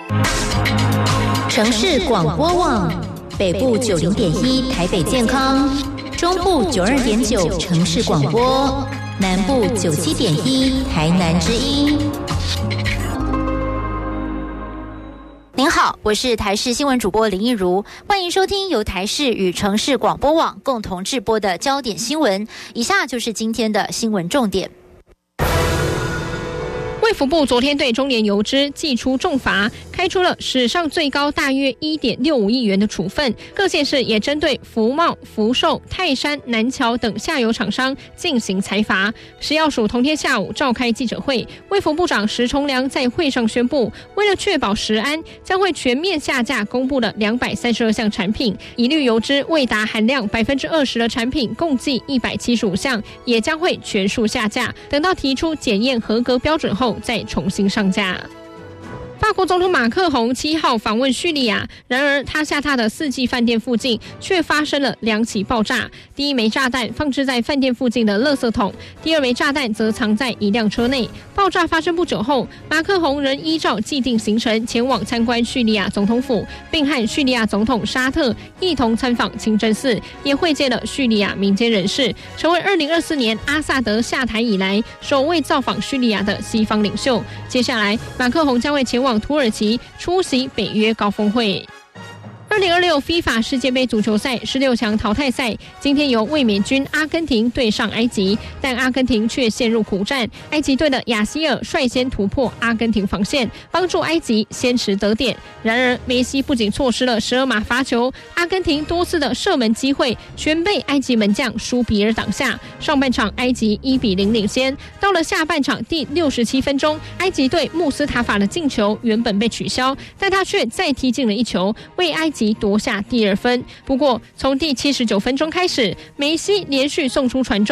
城市广播网，北部90.1台北健康，中部92.9城市广播，南部97.1台南之音。您好，我是台视新闻主播林益如，欢迎收听由台视与城市广播网共同制播的焦点新闻。以下就是今天的新闻重点。 卫福部昨天对中联邮资祭出重罚，开出了史上最高大约 1.65 亿元的处分。各县市也针对福茂、福寿、泰山、南桥等下游厂商进行裁罚。食药署同天下午召开记者会，卫福部长石崇良在会上宣布，为了确保食安，将会全面下架公布了232项产品，一律邮资未达含量 20% 的产品共计175项，也将会全数下架，等到提出检验合格标准后再重新上架。法国总统马克宏7号访问叙利亚，然而他下榻的4季饭店附近却发生了2起爆炸。第一枚炸弹放置在饭店附近的垃圾桶，第二枚炸弹则藏在一辆车内。爆炸发生不久后，马克宏仍依照既定行程前往参观叙利亚总统府，并和叙利亚总统沙特一同参访清真寺，也会见了叙利亚民间人士，成为2024年阿萨德下台以来首位造访叙利亚的西方领袖。接下来，马克宏将会前往土耳其出席北约高峰会。2026 FIFA 世界杯足球赛16强淘汰赛，今天由卫冕军阿根廷对上埃及，但阿根廷却陷入苦战。埃及队的亚希尔率先突破阿根廷防线，帮助埃及先持得点。然而，梅西不仅错失了12码罚球，阿根廷多次的射门机会全被埃及门将舒比尔挡下。上半场埃及1-0领先，到了下半场第67分钟，埃及队穆斯塔法的进球原本被取消，但他却再踢进了一球，为埃及夺下第2分。不过，从第79分钟开始，梅西连续送出传中。